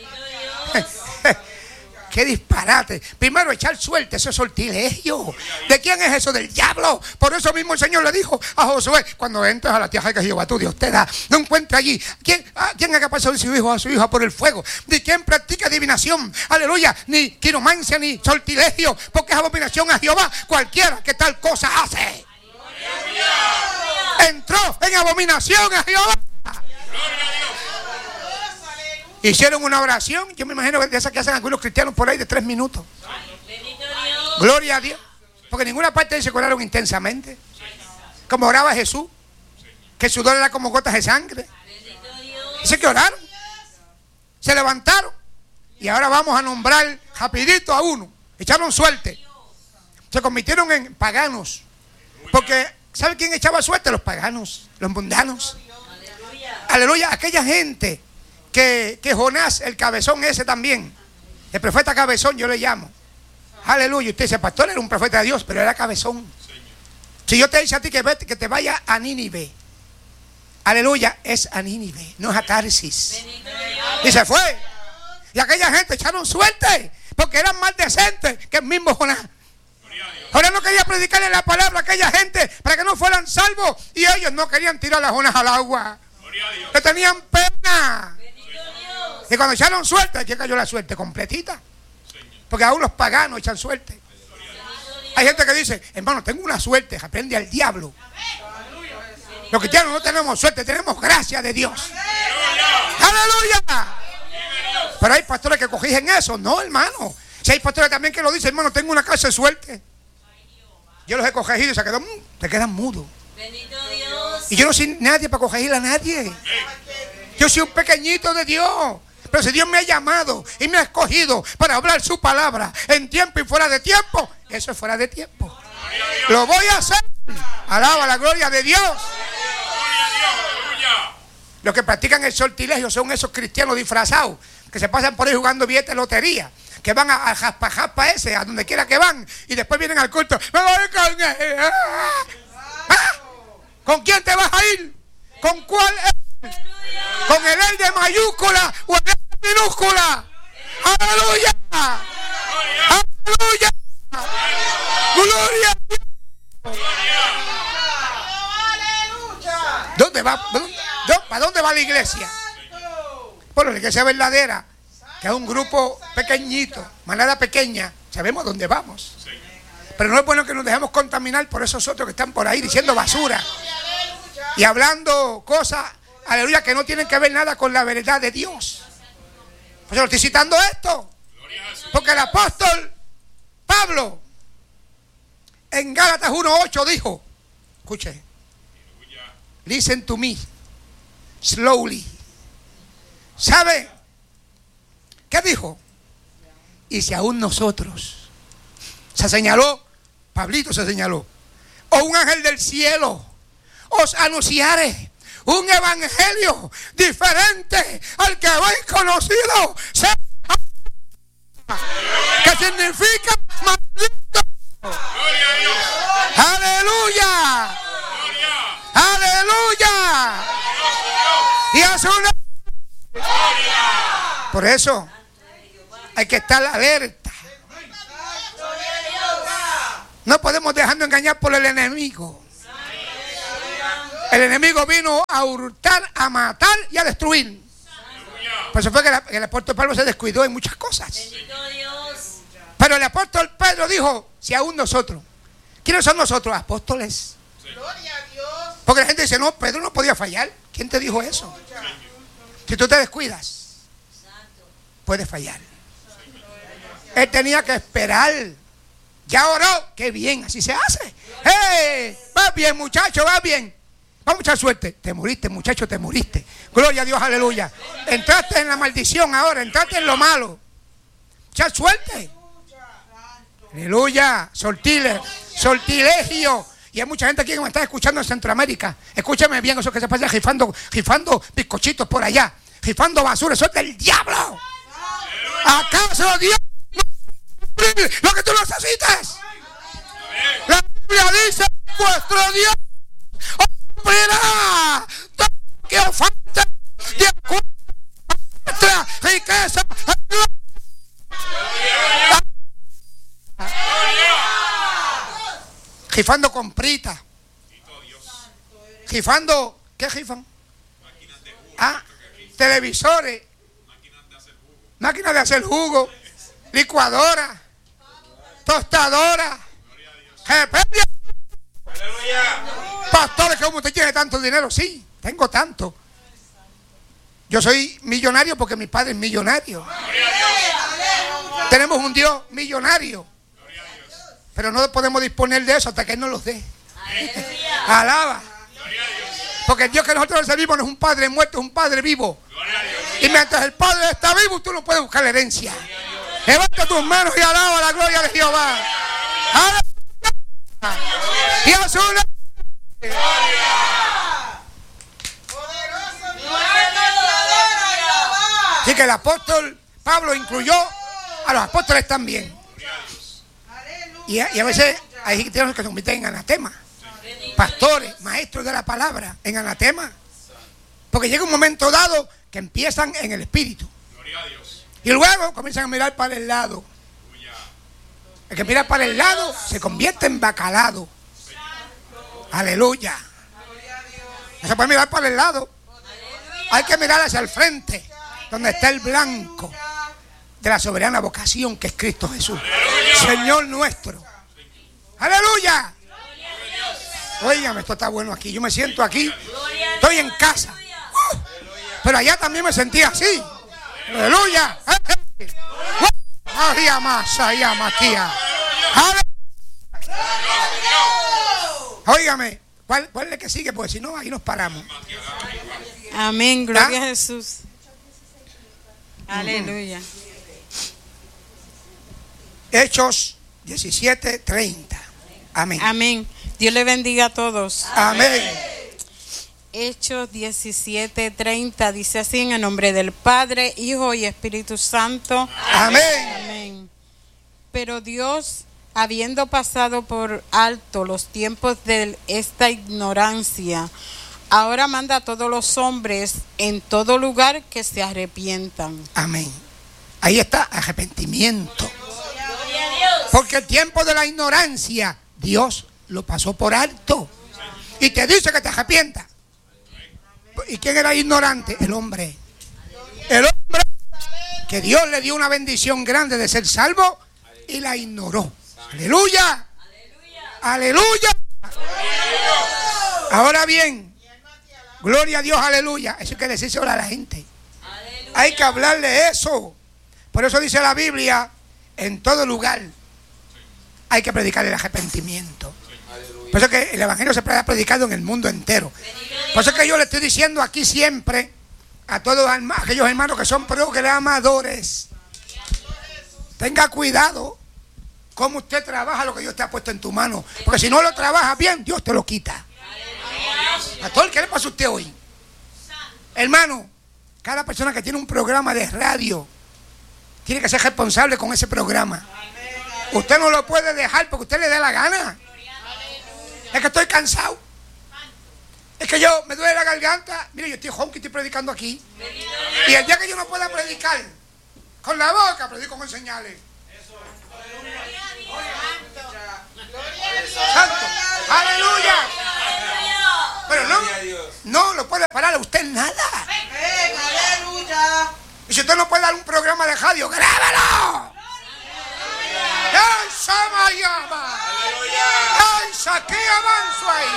¡Qué disparate! Primero echar suerte, eso es sortilegio. ¿De quién es eso? Del diablo. Por eso mismo el Señor le dijo a Josué: cuando entres a la tierra que Jehová tu Dios te da, no encuentre allí ¿Quién, ah, ¿quién haga pasar de su hijo a su hija por el fuego? Ni quien practica adivinación, aleluya, ni quiromancia, ni sortilegio, porque es abominación a Jehová cualquiera que tal cosa hace. Entró en abominación a Jehová. Hicieron una oración, yo me imagino que de esas que hacen algunos cristianos por ahí de tres minutos. Gloria a Dios. Porque en ninguna parte dice que oraron intensamente. Como oraba Jesús, que el sudor era como gotas de sangre. Dice que oraron, se levantaron, y ahora vamos a nombrar rapidito a uno. Echaron suerte. Se convirtieron en paganos. Porque, ¿sabe quién echaba suerte? Los paganos, los mundanos. Aleluya, aquella gente Que, que Jonás, el cabezón ese también, el profeta cabezón, yo le llamo. Aleluya. Usted dice, pastor, era un profeta de Dios, pero era cabezón. Si yo te dice a ti que, vete, que te vaya a Nínive, aleluya, es a Nínive, no es a Tarsis. Y se fue. Y aquella gente echaron suerte, porque eran más decentes que el mismo Jonás. Ahora no quería predicarle la palabra a aquella gente para que no fueran salvos, y ellos no querían tirar a Jonás al agua. Que tenían pena. Y cuando echaron suerte, ¿qué cayó la suerte? Completita. Porque aún los paganos echan suerte. Hay gente que dice, hermano, tengo una suerte, aprende al diablo. Los cristianos no tenemos suerte, tenemos gracia de Dios. ¡Aleluya! Pero hay pastores que corrigen eso. No, hermano. Si hay pastores también que lo dicen, hermano, tengo una clase de suerte. Yo los he corregido y se quedan, se quedan mudos. Y yo no soy nadie para corregir a nadie. Yo soy un pequeñito de Dios. Pero si Dios me ha llamado y me ha escogido para hablar su palabra en tiempo y fuera de tiempo, eso es fuera de tiempo. Lo voy a hacer. Alaba la gloria de Dios. Los que practican el sortilegio son esos cristianos disfrazados que se pasan por ahí jugando billetes de lotería, que van a, a jaspa jaspa ese, a donde quiera que van, y después vienen al culto. Me voy con él. ¿Ah? ¿Con quién te vas a ir? ¿Con cuál él? ¿Con el él de mayúscula o el él de minúscula? ¡Aleluya! ¡Aleluya! ¡Gloria a Dios! ¿Dónde va? ¿Para dónde va la iglesia? Bueno, la iglesia verdadera, que es un grupo pequeñito, manada pequeña, sabemos dónde vamos. Pero no es bueno que nos dejemos contaminar por esos otros que están por ahí diciendo basura y hablando cosas, aleluya, que no tienen que ver nada con la verdad de Dios. Pues yo estoy citando esto, porque el apóstol Pablo en Gálatas uno ocho dijo, escuche, listen to me slowly. ¿Sabe qué dijo? Y si aún nosotros, se señaló, Pablito se señaló, o un ángel del cielo os anunciare un evangelio diferente al que habéis conocido, que significa maldito. Aleluya, aleluya, y a su nombre Por eso hay que estar alerta. No podemos dejarnos engañar por el enemigo. El enemigo vino a hurtar, a matar y a destruir. Por eso fue que, la, que el apóstol Pablo se descuidó en muchas cosas. Pero el apóstol Pedro dijo, si aún nosotros, ¿quiénes son nosotros? Apóstoles. Porque la gente dice, no, Pedro no podía fallar. ¿Quién te dijo eso? Si tú te descuidas, puedes fallar. Él tenía que esperar. Ya oró, qué bien, así se hace. ¡Hey! Va bien, muchacho, va bien. Va mucha suerte. Te moriste, muchacho, te moriste. Gloria a Dios, aleluya. Entraste en la maldición ahora, entraste en lo malo. Mucha suerte. Aleluya. Sortile, sortilegio. Y hay mucha gente aquí que me está escuchando en Centroamérica. Escúchame bien, eso que se pasa rifando, rifando bizcochitos por allá, rifando basura, eso es del diablo. ¿Acaso Dios lo que tú necesitas? La Biblia dice, vuestro Dios os suplirá todo lo que os falte de acuerdo a vuestra riqueza. Rifando comprita. Rifando, ¿qué rifan? Ah, televisores, máquinas de hacer jugo, licuadora, tostadora, jepelia. Pastores, ¿cómo usted tiene tanto dinero? Sí, tengo tanto. Yo soy millonario porque mi padre es millonario. Tenemos un Dios millonario, pero no podemos disponer de eso hasta que Él nos los dé. Alaba. Porque el Dios que nosotros servimos no es un padre muerto, es un padre vivo. Y mientras el padre está vivo, tú no puedes buscar la herencia. Levanta tus manos y alaba la gloria de Jehová. ¡Aleluya! Y a su nombre. Así que el apóstol Pablo incluyó a los apóstoles también. Y a, y a veces hay cristianos que se convierten en anatema. Pastores, maestros de la palabra, en anatema. Porque llega un momento dado que empiezan en el espíritu. Y luego comienzan a mirar para el lado. El que mira para el lado se convierte en bacalado. Aleluya. No se puede mirar para el lado. Hay que mirar hacia el frente, donde está el blanco de la soberana vocación que es Cristo Jesús, Señor nuestro. Aleluya. Óigame, esto está bueno aquí. Yo me siento aquí, estoy en casa. Uh, pero allá también me sentía así. Aleluya. María masa y amaquía. Óigame, ¿cuál, ¿cuál es el que sigue? Pues si no, ahí nos paramos. Amén, gloria ¿Ah? a Jesús. Aleluya. Hechos diecisiete treinta. Amén. Amén. Dios le bendiga a todos. Amén. Hechos diecisiete treinta dice así: en el nombre del Padre, Hijo y Espíritu Santo. Amén. Amén. Pero Dios, habiendo pasado por alto los tiempos de esta ignorancia, ahora manda a todos los hombres en todo lugar que se arrepientan. Amén. Ahí está, arrepentimiento. Porque el tiempo de la ignorancia, Dios lo pasó por alto. Y te dice que te arrepientas. ¿Y quién era ignorante? El hombre. El hombre que Dios le dio una bendición grande de ser salvo y la ignoró. Aleluya. Aleluya. Ahora bien, gloria a Dios, aleluya. Eso hay que decirse ahora a la gente. Hay que hablarle eso. Por eso dice la Biblia, en todo lugar hay que predicar el arrepentimiento. Por eso que el evangelio se ha predicado en el mundo entero. Por eso que yo le estoy diciendo aquí siempre a todos aquellos hermanos que son programadores, tenga cuidado cómo usted trabaja lo que Dios te ha puesto en tu mano. Porque si no lo trabajas bien, Dios te lo quita. Pastor, ¿qué le pasa a usted hoy? Hermano, cada persona que tiene un programa de radio tiene que ser responsable con ese programa. Usted no lo puede dejar porque usted le dé la gana. Es que estoy cansado. Es que yo me duele la garganta. Mire, yo estoy honky, estoy predicando aquí. Y el día que yo no pueda predicar con la boca, predico con señales. Santo. Aleluya. Pero no, no lo puede parar a usted nada. Y si usted no puede dar un programa de radio, ¡grábalo! ¡Ay, Samayama! ¡Ay, Saquí avanzo ahí!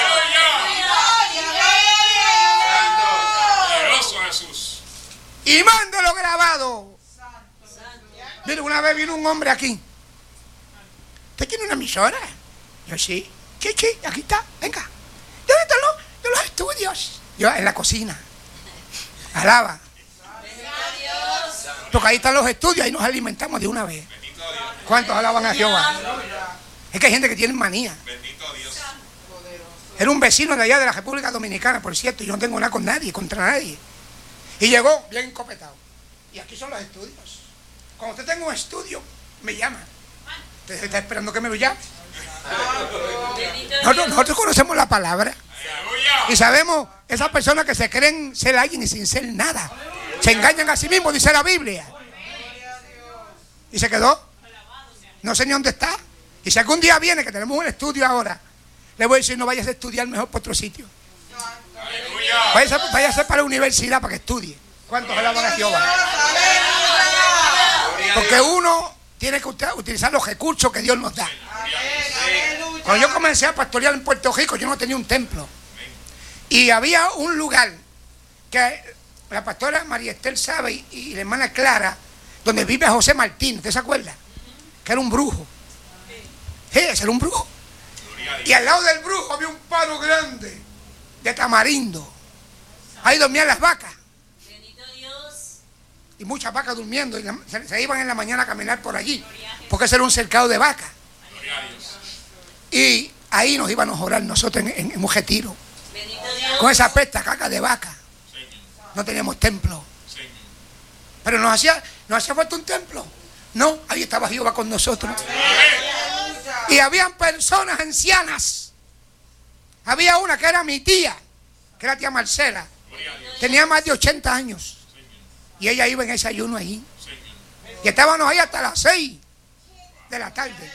Jesús. Y mándelo grabado. Mire, una vez vino un hombre aquí. ¿Usted tiene una emisora? Yo sí. Sí, sí, aquí está. Venga. ¿Dónde están los, de los estudios? Yo en la cocina. Alaba. Porque ahí están los estudios, ahí nos alimentamos de una vez. ¿Cuántos alaban a Jehová? Es que hay gente que tiene manía. Era un vecino de allá de la República Dominicana, por cierto, y yo no tengo nada con nadie, contra nadie. Y llegó bien encopetado. Y aquí son los estudios. Cuando usted tenga un estudio, me llama. Usted está esperando que me lo llame. Nosotros, nosotros conocemos la palabra. Y sabemos esas personas que se creen ser alguien y sin ser nada. Se engañan a sí mismos, dice la Biblia. Y se quedó. No sé ni dónde está. Y si algún día viene, que tenemos un estudio ahora, le voy a decir, no vayas a estudiar mejor por otro sitio. Váyase, váyase para la universidad para que estudie. ¿Cuántos alaban a Jehová? Porque uno tiene que utilizar los recursos que Dios nos da. Cuando yo comencé a pastorear en Puerto Rico, yo no tenía un templo. Y había un lugar que la pastora María Estel sabe y, y la hermana Clara, donde vive José Martín, ¿usted se acuerda? Que era un brujo. Sí, ese era un brujo. Y al lado del brujo había un palo grande de tamarindo. Ahí dormían las vacas. Y muchas vacas durmiendo. Y se, se iban en la mañana a caminar por allí. Porque ese era un cercado de vacas. Y ahí nos íbamos a orar nosotros en, en, en un retiro. Con esa pesta caca de vaca. No teníamos templo. Pero nos hacía, nos hacía falta un templo. No, ahí estaba Jehová con nosotros. Y habían personas ancianas. Había una que era mi tía, que era tía Marcela. Tenía más de ochenta años. Y ella iba en ese ayuno ahí. Y estábamos ahí hasta las seis de la tarde.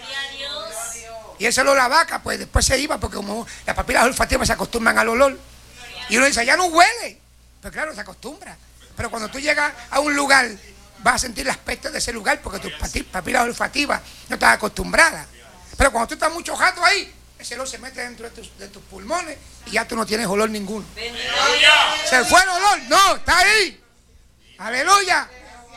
Y eso lo la vaca, pues después se iba, porque como las papilas olfativas se acostumbran al olor. Y uno dice, ya no huele. Pero claro, se acostumbra. Pero cuando tú llegas a un lugar, vas a sentir las pestes de ese lugar, porque tus papilas olfativas no están acostumbradas. Pero cuando tú estás mucho rato ahí, ese olor se mete dentro de tus, de tus pulmones y ya tú no tienes olor ninguno. ¿Se fue el olor? No, está ahí. Aleluya.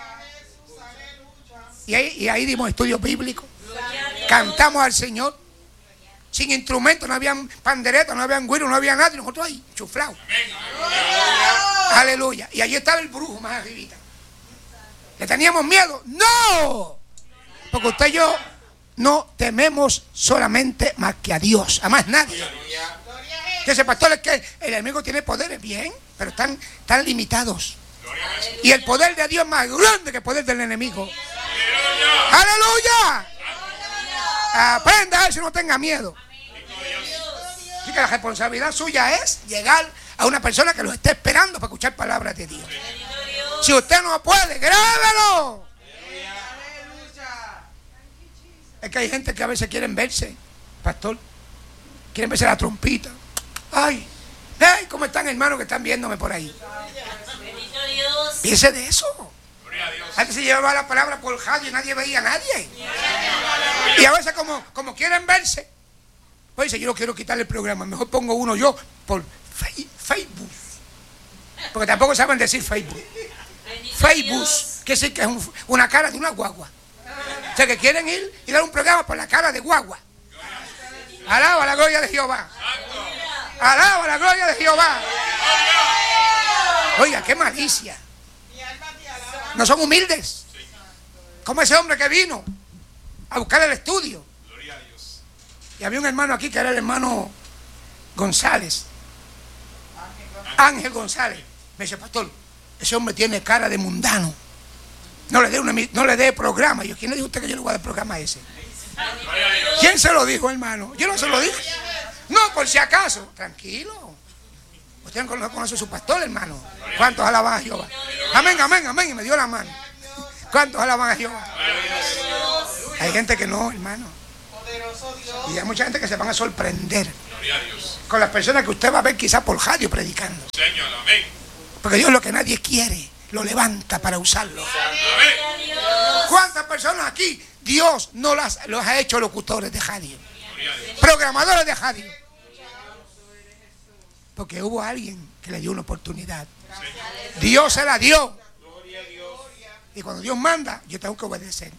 Y ahí, y ahí dimos estudios bíblicos. Cantamos al Señor. Sin instrumentos, no habían panderetas, no habían güiros, no había nada. Y nosotros ahí, chuflados. Aleluya. Y allí estaba el brujo más arribita. ¿Le teníamos miedo? ¡No! Porque usted y yo no tememos solamente más que a Dios, a más nadie. Ese pastor es que el enemigo tiene poderes, bien, pero están, están limitados. Y el poder de Dios es más grande que el poder del enemigo. ¡Aleluya! Aprenda a eso y no tenga miedo. Así que la responsabilidad suya es llegar a una persona que los esté esperando para escuchar palabras de Dios. Si usted no puede, grábelo. Es que hay gente que a veces quieren verse, pastor, quieren verse la trompita. Ay, ay, ¿cómo están, hermanos que están viéndome por ahí? Piense de eso. Antes se llevaba la palabra por radio y nadie veía a nadie. Y a veces como, como quieren verse, pues dice, yo no quiero quitarle el programa, mejor pongo uno yo por Facebook. Porque tampoco saben decir Facebook. Facebook, que sí que es un, una cara de una guagua. O sea que quieren ir y dar un programa por la cara de guagua. Alaba la gloria de Jehová. Alaba la gloria de Jehová. Oiga, qué malicia. No son humildes. Como ese hombre que vino a buscar el estudio. Y había un hermano aquí que era el hermano González. Ángel González. Me dice, pastor, ese hombre tiene cara de mundano. No le dé una, no le dé programa. Yo, ¿quién le dijo a usted que yo le voy a dar programa a ese? ¿Quién se lo dijo, hermano? Yo no se lo dije. No, por si acaso. Tranquilo. Usted no conoce a su pastor, hermano. ¿Cuántos alaban a Jehová? Amén, amén, amén. Y me dio la mano. ¿Cuántos alaban a Jehová? Hay gente que no, hermano. Y hay mucha gente que se van a sorprender con las personas que usted va a ver quizás por radio predicando. Porque Dios lo que nadie quiere lo levanta para usarlo. ¿Cuántas personas aquí Dios no las los ha hecho locutores de radio? Programadores de radio. Porque hubo alguien que le dio una oportunidad. Dios se la dio. Y cuando Dios manda, yo tengo que obedecer.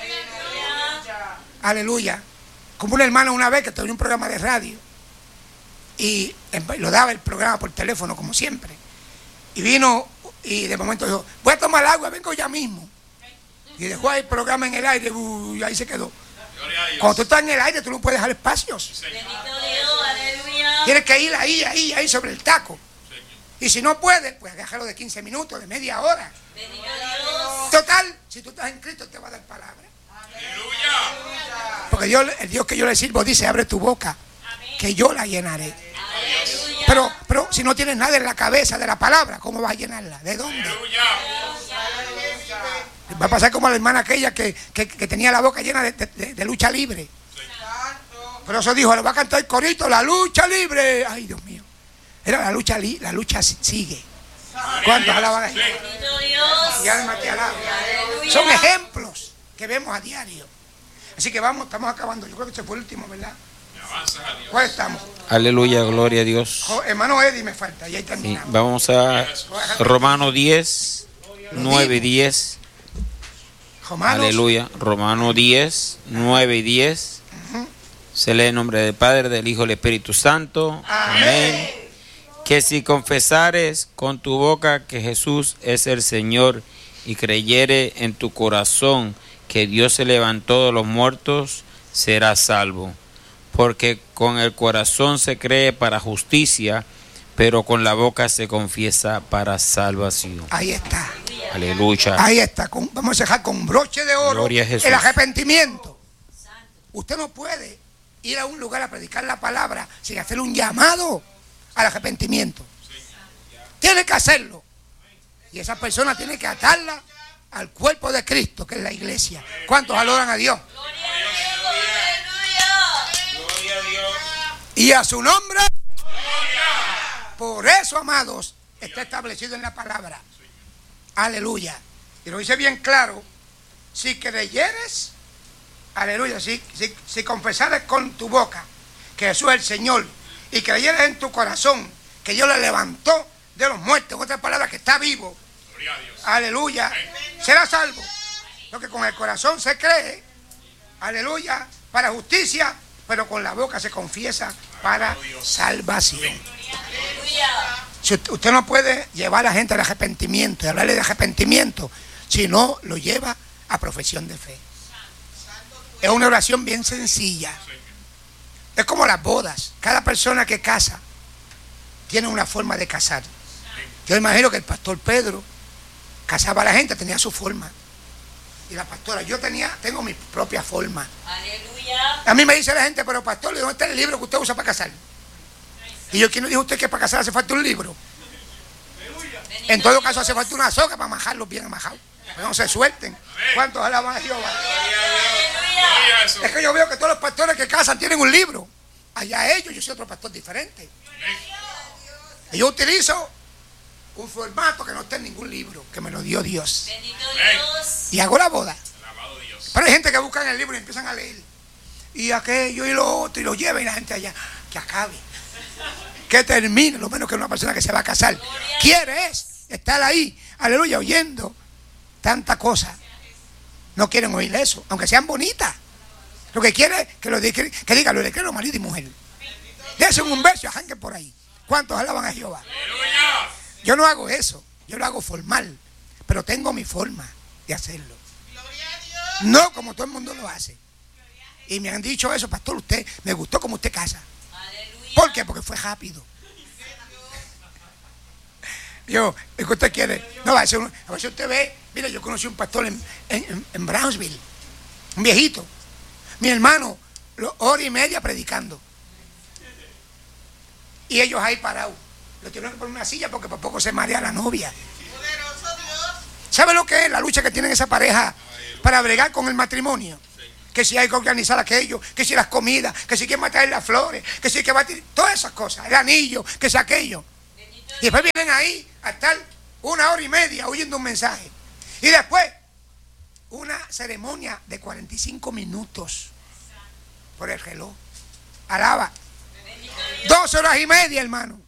Aleluya. Como una hermana una vez que tenía un programa de radio y lo daba el programa por teléfono como siempre. Y vino y de momento dijo, voy a tomar agua, vengo ya mismo. Y dejó ahí el programa en el aire y ahí se quedó. Cuando tú estás en el aire, tú no puedes dejar espacios. Tienes que ir ahí, ahí, ahí sobre el taco. Y si no puedes, pues déjalo de quince minutos, de media hora. Total, si tú estás en Cristo, te va a dar palabra. Porque Dios, el Dios que yo le sirvo dice, abre tu boca, que yo la llenaré. Pero, pero si no tienes nada en la cabeza de la palabra, ¿cómo vas a llenarla? ¿De dónde? Va a pasar como a la hermana aquella que, que, que tenía la boca llena de, de, de lucha libre. Pero eso dijo, le va a cantar el corito, la lucha libre. Ay, Dios mío. Era la lucha, li, la lucha sigue. ¿Cuántos alaban a Dios? Y alma te alaba. Son ejemplos que vemos a diario. Así que vamos, estamos acabando. Yo creo que este fue el último, ¿verdad? ¿Cuál estamos? Aleluya, gloria a Dios. Oh, hermano Eddie me falta, y ahí terminamos. Sí, vamos a Romanos diez, nueve y diez. Romanos. Aleluya. Romanos diez, nueve y diez. Uh-huh. Se lee en nombre del Padre, del Hijo y del Espíritu Santo. Amén. Amén. Que si confesares con tu boca que Jesús es el Señor y creyere en tu corazón que Dios se levantó de los muertos, serás salvo. Porque con el corazón se cree para justicia, pero con la boca se confiesa para salvación. Ahí está. Aleluya. Ahí está. Con, vamos a dejar con broche de oro el arrepentimiento. Usted no puede ir a un lugar a predicar la palabra sin hacer un llamado al arrepentimiento. Tiene que hacerlo. Y esa persona tiene que atarla al cuerpo de Cristo, que es la iglesia. ¿Cuántos adoran a Dios? Y a su nombre. Por eso, amados, está establecido en la palabra. Aleluya. Y lo dice bien claro. Si creyeres, aleluya, si, si, si confesares con tu boca que Jesús es el Señor y creyeres en tu corazón que Dios le levantó de los muertos, en otras palabras, que está vivo, aleluya, será salvo. Porque con el corazón se cree, aleluya, para justicia, pero con la boca se confiesa para salvación. Si usted, usted no puede llevar a la gente al arrepentimiento y hablarle de arrepentimiento si no lo lleva a profesión de fe. Es una oración bien sencilla. Es como las bodas. Cada persona que casa tiene una forma de casar. Yo imagino que el pastor Pedro casaba a la gente, tenía su forma. Y la pastora, yo tenía, tengo mi propia forma. Aleluya. A mí me dice la gente, pero pastor, ¿dónde está el libro que usted usa para casar? Y yo, ¿quién no dijo usted que para casar hace falta un libro? En todo caso hace falta una soga para majarlos bien amajados. Para no se suelten. ¿Cuántos alaban a Jehová? Es que yo veo que todos los pastores que casan tienen un libro. Allá ellos, yo soy otro pastor diferente. Y yo utilizo un formato que no está en ningún libro, que me lo dio Dios. Y hago la boda. Pero hay gente que buscan el libro y empiezan a leer. Y aquello y lo otro, y lo lleva y la gente allá, que acabe. Que termine, lo menos que una persona que se va a casar quiere es estar ahí, aleluya, oyendo tanta cosa. No quieren oír eso, aunque sean bonitas. Lo que quiere es que lo diga, que diga lo de que los marido y mujer. Desen un beso y arranquen por ahí. ¿Cuántos alaban a Jehová? Yo no hago eso, yo lo hago formal, pero tengo mi forma de hacerlo. No como todo el mundo lo hace. Y me han dicho eso, pastor, usted me gustó como usted casa. ¿Por qué? Porque fue rápido. Yo, ¿qué usted quiere? No, a veces, a veces usted ve, mira, yo conocí un pastor en, en, en Brownsville, un viejito. Mi hermano, hora y media predicando. Y ellos ahí parados. Lo tuvieron que poner en una silla porque por poco se marea la novia. ¿Sabe lo que es la lucha que tienen esa pareja para bregar con el matrimonio? Que si hay que organizar aquello, que si las comidas, que si hay que matar las flores, que si hay que batir, todas esas cosas, el anillo, que si aquello. Y después vienen ahí a estar una hora y media oyendo un mensaje. Y después, una ceremonia de cuarenta y cinco minutos por el reloj. Alaba. Dos horas y media, hermano.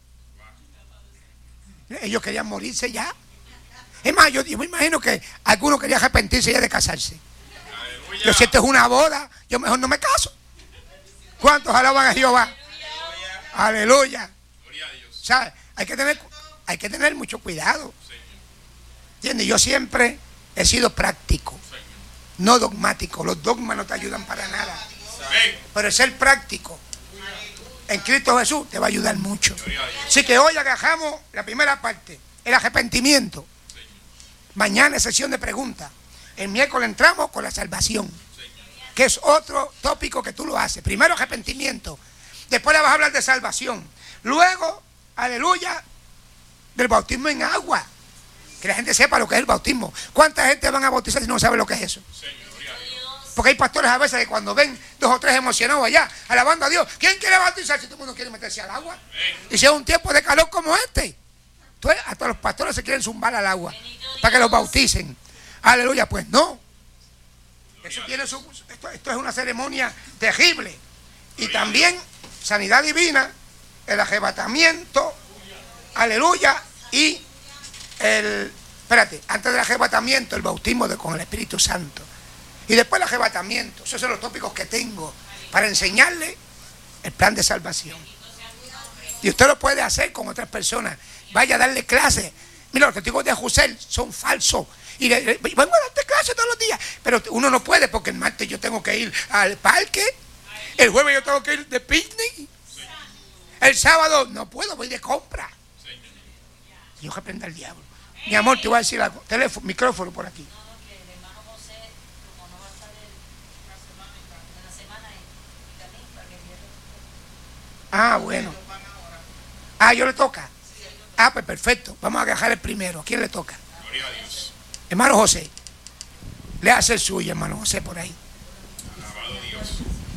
Ellos querían morirse ya. Es más, yo, yo me imagino que algunos querían arrepentirse ya de casarse. Aleluya. Yo, si esto es una boda, yo mejor no me caso. ¿Cuántos alaban a Jehová? Aleluya. Aleluya. ¿Sabes? Hay que tener, hay que tener mucho cuidado. ¿Entiendes? Yo siempre he sido práctico, no dogmático. Los dogmas no te ayudan para nada. Pero el ser práctico en Cristo Jesús te va a ayudar mucho. Así que hoy agarramos la primera parte, el arrepentimiento. Mañana es sesión de preguntas. El miércoles entramos con la salvación, que es otro tópico que tú lo haces. Primero arrepentimiento, después le vas a hablar de salvación. Luego, aleluya, del bautismo en agua. Que la gente sepa lo que es el bautismo. ¿Cuánta gente van a bautizar si no sabe lo que es eso? Porque hay pastores a veces que cuando ven dos o tres emocionados allá, alabando a Dios, ¿quién quiere bautizar si todo el mundo quiere meterse al agua? Y si es un tiempo de calor como este, entonces hasta los pastores se quieren zumbar al agua para que los bauticen. Aleluya, pues no. Eso tiene su, esto, esto es una ceremonia terrible. Y también sanidad divina, el arrebatamiento, aleluya, y el, espérate, antes del arrebatamiento, el bautismo de, con el Espíritu Santo. Y después el arrebatamiento. Esos son los tópicos que tengo para enseñarle el plan de salvación. Y usted lo puede hacer con otras personas. Vaya a darle clases. Mira, los testigos de Jusel son falsos. Y le, le, vengo a darte clases todos los días. Pero uno no puede porque el martes yo tengo que ir al parque. El jueves yo tengo que ir de picnic. El sábado no puedo, voy de compra. Dios reprenda al diablo. Mi amor, te voy a decir algo. Teléfono, micrófono por aquí. Ah, bueno. Ah, yo le toca. Ah, pues perfecto. Vamos a agarrar el primero. ¿A quién le toca? Gloria a Dios. Hermano José. Le hace el suyo, hermano José, por ahí. Alabado Dios.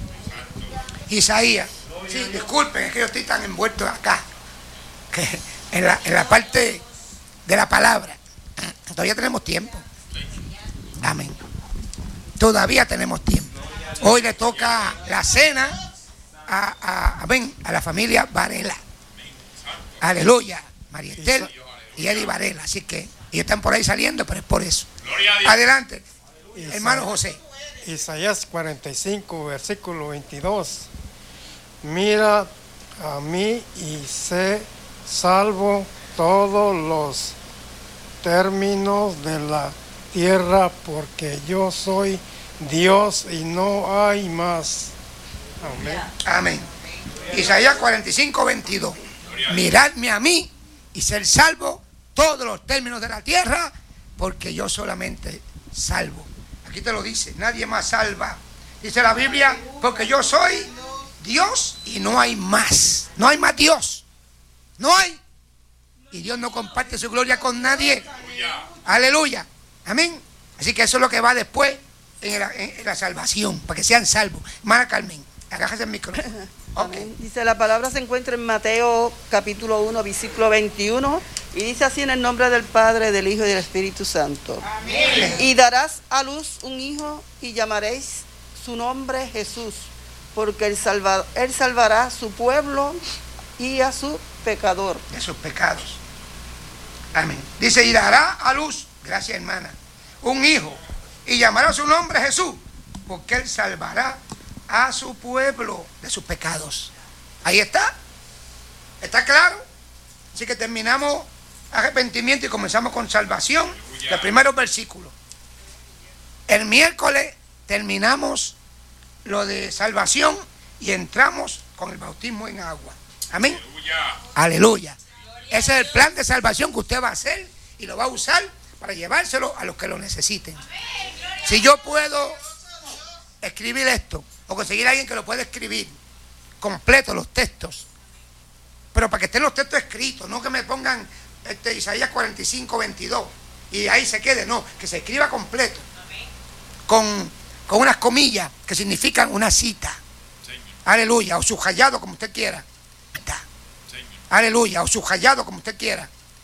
Isaías. Sí, disculpen, es que yo estoy tan envuelto acá. Que en la, en la parte de la palabra. Todavía tenemos tiempo. Amén. Todavía tenemos tiempo. Hoy le toca la cena a, a, a, ven, a la familia Varela. Aleluya. María Estel y Eddie Varela. Así que ellos están por ahí saliendo, pero es por eso. Adelante, Isaías, hermano José. Isaías cuarenta y cinco, versículo veintidós. Mira a mí y sé salvo todos los términos de la tierra, porque yo soy Dios y no hay más. Amén. Amén. Isaías cuarenta y cinco, veintidós. Miradme a mí y ser salvo todos los términos de la tierra, porque yo solamente salvo. Aquí te lo dice, nadie más salva. Dice la Biblia, porque yo soy Dios y no hay más. No hay más Dios. No hay. Y Dios no comparte su gloria con nadie. Aleluya. Amén. Así que eso es lo que va después en la, en la salvación, para que sean salvos. Hermana Carmen, agájese el micrófono. Okay. Dice, la palabra se encuentra en Mateo capítulo uno, versículo veintiuno, y dice así: en el nombre del Padre, del Hijo y del Espíritu Santo. Amén. Y darás a luz un hijo y llamaréis su nombre Jesús, porque él, salva, él salvará a su pueblo y a su pecador. De sus pecados. Amén. Dice, y dará a luz, gracias hermana, un hijo y llamará su nombre Jesús, porque él salvará a su pueblo de sus pecados. Ahí está. ¿Está claro? Así que terminamos arrepentimiento y comenzamos con salvación. Los primeros versículos. El miércoles terminamos lo de salvación y entramos con el bautismo en agua. Amén. Aleluya. Ese es el plan de salvación que usted va a hacer y lo va a usar para llevárselo a los que lo necesiten. Si yo puedo escribir esto o conseguir a alguien que lo pueda escribir completo los textos pero para que estén los textos escritos, no que me pongan este, Isaías cuarenta y cinco, veintidós y ahí se quede, no, que se escriba completo, con, con unas comillas que significan una cita. Señor. Aleluya, o subrayado como usted quiera. Aleluya, o subrayado como usted quiera.